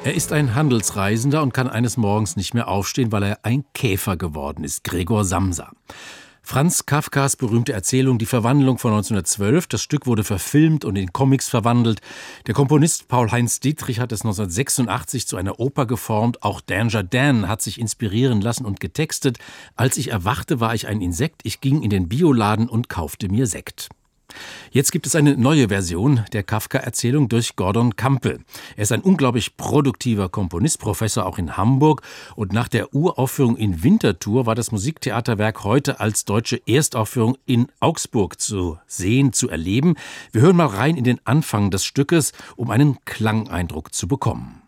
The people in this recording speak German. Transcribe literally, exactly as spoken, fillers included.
Er ist ein Handelsreisender und kann eines Morgens nicht mehr aufstehen, weil er ein Käfer geworden ist, Gregor Samsa. Franz Kafkas berühmte Erzählung Die Verwandlung von neunzehnhundertzwölf. Das Stück wurde verfilmt und in Comics verwandelt. Der Komponist Paul-Heinz Dietrich hat es neunzehnhundertsechsundachtzig zu einer Oper geformt. Auch Danger Dan hat sich inspirieren lassen und getextet. Als ich erwachte, war ich ein Insekt. Ich ging in den Bioladen und kaufte mir Sekt. Jetzt gibt es eine neue Version der Kafka-Erzählung durch Gordon Kampel. Er ist ein unglaublich produktiver Komponist, Professor auch in Hamburg. Und nach der Uraufführung in Winterthur war das Musiktheaterwerk heute als deutsche Erstaufführung in Augsburg zu sehen, zu erleben. Wir hören mal rein in den Anfang des Stückes, um einen Klangeindruck zu bekommen.